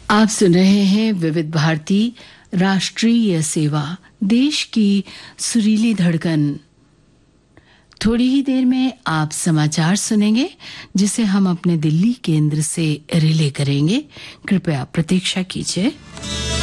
आप सुन रहे हैं विविध भारती राष्ट्रीय सेवा, देश की सुरीली धड़कन। थोड़ी ही देर में आप समाचार सुनेंगे, जिसे हम अपने दिल्ली केंद्र से रिले करेंगे। कृपया प्रतीक्षा कीजिए।